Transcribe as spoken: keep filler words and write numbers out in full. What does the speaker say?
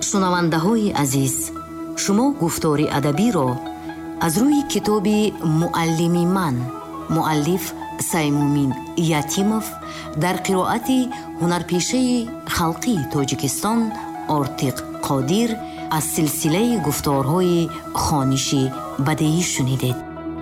шунавандаҳои азиз, шумо гуфтори адабиро аз рӯи китоби муаллими ман, муаллиф Саймумин Ятимов дар қироати ҳунарпешаи халқии Тоҷикистон Ортиқ Қодир аз силсилаи гуфторҳои хониши бадеӣ шунидед.